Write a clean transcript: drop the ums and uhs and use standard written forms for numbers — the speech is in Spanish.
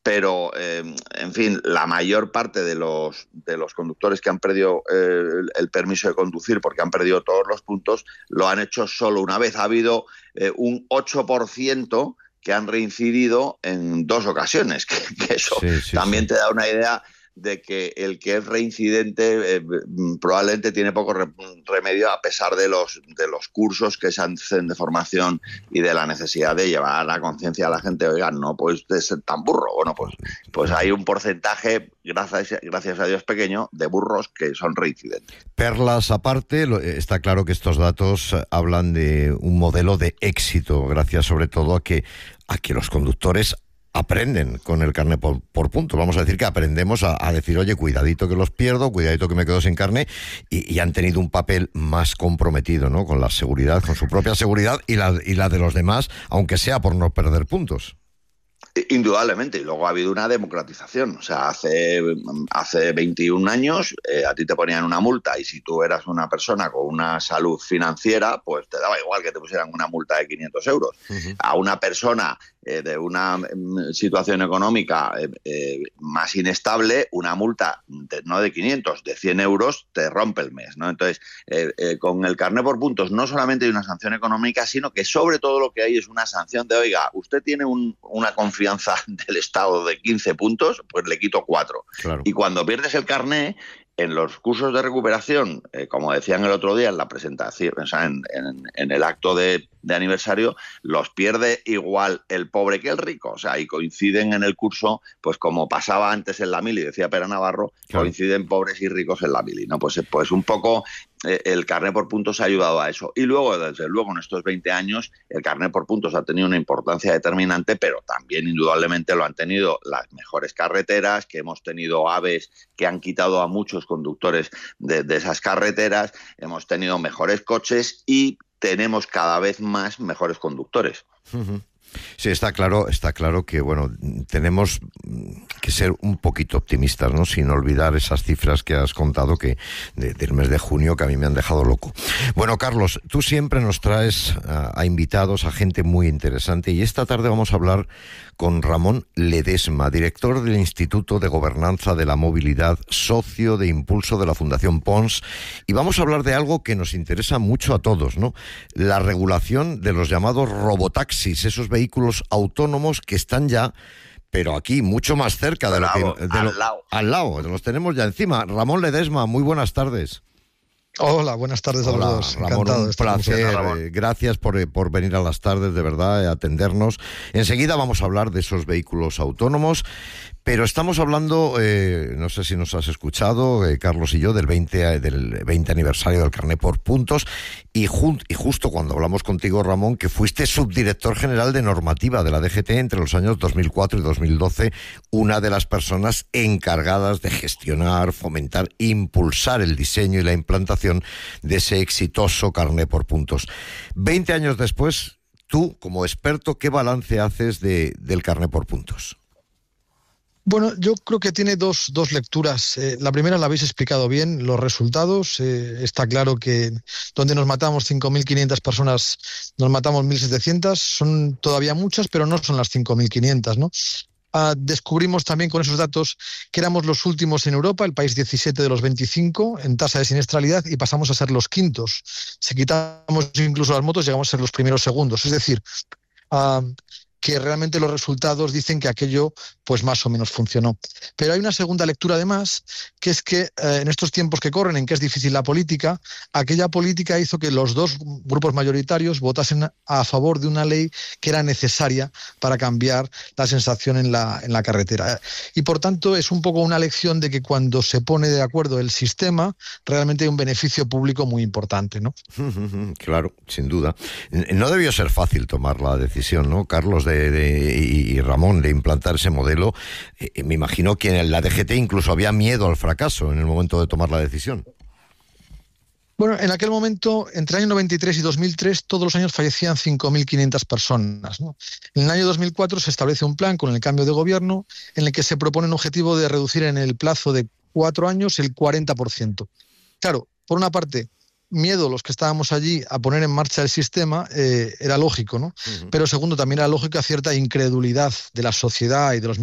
pero, en fin, la mayor parte de los conductores que han perdido el permiso de conducir porque han perdido todos los puntos, lo han hecho solo una vez. Ha habido un 8% que han reincidido en 2 ocasiones, que eso también te da una idea de que el que es reincidente probablemente tiene poco remedio, a pesar de los cursos que se hacen de formación y de la necesidad de llevar a la conciencia a la gente. Oiga, no puedes ser tan burro. Bueno, pues hay un porcentaje, gracias a Dios pequeño, de burros que son reincidentes. Perlas aparte, está claro que estos datos hablan de un modelo de éxito, gracias sobre todo a que los conductores aprenden con el carné por puntos. Vamos a decir que aprendemos a decir, oye, cuidadito que los pierdo, cuidadito que me quedo sin carné, y han tenido un papel más comprometido, ¿no?, con la seguridad, con su propia seguridad y la de los demás, aunque sea por no perder puntos. Indudablemente, y luego ha habido una democratización. O sea, hace 21 años a ti te ponían una multa, y si tú eras una persona con una salud financiera, pues te daba igual que te pusieran una multa de 500 euros. Uh-huh. A una persona de una situación económica más inestable, una multa no de 500, de 100 euros te rompe el mes, ¿no? Entonces, con el carné por puntos no solamente hay una sanción económica, sino que sobre todo lo que hay es una sanción de, oiga, usted tiene una confianza del Estado de 15 puntos, pues le quito 4. Claro. Y cuando pierdes el carné, en los cursos de recuperación, como decían el otro día en la presentación, o sea, en el acto de aniversario, los pierde igual el pobre que el rico. O sea, y coinciden en el curso, pues como pasaba antes en la mili, decía Pera Navarro, claro, coinciden pobres y ricos en la mili, ¿no? Pues un poco el carné por puntos ha ayudado a eso. Y luego, desde luego, en estos 20 años, el carné por puntos ha tenido una importancia determinante, pero también indudablemente lo han tenido las mejores carreteras, que hemos tenido AVEs que han quitado a muchos conductores de esas carreteras, hemos tenido mejores coches y tenemos cada vez más mejores conductores. Uh-huh. Sí, está claro que, bueno, tenemos que ser un poquito optimistas, ¿no?, sin olvidar esas cifras que has contado que del mes de junio, que a mí me han dejado loco. Bueno, Carlos, tú siempre nos traes a invitados, a gente muy interesante, y esta tarde vamos a hablar con Ramón Ledesma, director del Instituto de Gobernanza de la Movilidad, socio de impulso de la Fundación Pons, y vamos a hablar de algo que nos interesa mucho a todos, ¿no?, la regulación de los llamados robotaxis, esos vehículos autónomos que están ya, pero aquí mucho más cerca de al lado, los tenemos ya encima. Ramón Ledesma, muy buenas tardes. Hola, buenas tardes a los dos. Ramón, encantado un placer. Gracias por venir a las tardes, de verdad, a atendernos. Enseguida vamos a hablar de esos vehículos autónomos, pero estamos hablando, no sé si nos has escuchado, Carlos y yo, del 20 aniversario del carné por puntos, y justo cuando hablamos contigo, Ramón, que fuiste subdirector general de normativa de la DGT entre los años 2004 y 2012, una de las personas encargadas de gestionar, fomentar, impulsar el diseño y la implantación de ese exitoso carné por puntos. 20 años después, tú, como experto, ¿qué balance haces del carné por puntos? Bueno, yo creo que tiene dos lecturas. La primera la habéis explicado bien, los resultados. Está claro que donde nos matamos 5.500 personas, nos matamos 1.700. Son todavía muchas, pero no son las 5.500, ¿no? Descubrimos también con esos datos que éramos los últimos en Europa, el país 17 de los 25 en tasa de siniestralidad, y pasamos a ser los quintos. Si quitamos incluso las motos, llegamos a ser los primeros segundos. Es decir, que realmente los resultados dicen que aquello pues más o menos funcionó. Pero hay una segunda lectura además, que es que en estos tiempos que corren, en que es difícil la política, aquella política hizo que los dos grupos mayoritarios votasen a favor de una ley que era necesaria para cambiar la sensación en la carretera. Y por tanto es un poco una lección de que cuando se pone de acuerdo el sistema, realmente hay un beneficio público muy importante, ¿no? Claro, sin duda. No debió ser fácil tomar la decisión, ¿no, Carlos, y Ramón, de implantar ese modelo? Me imagino que en la DGT incluso había miedo al fracaso en el momento de tomar la decisión. Bueno, en aquel momento, entre el año 93 y 2003, todos los años fallecían 5.500 personas, ¿no? En el año 2004 se establece un plan con el cambio de gobierno en el que se propone un objetivo de reducir en el plazo de 4 años el 40%. Claro, por una parte, miedo los que estábamos allí a poner en marcha el sistema, era lógico, ¿no? Uh-huh. Pero segundo, también era lógica cierta incredulidad de la sociedad y de los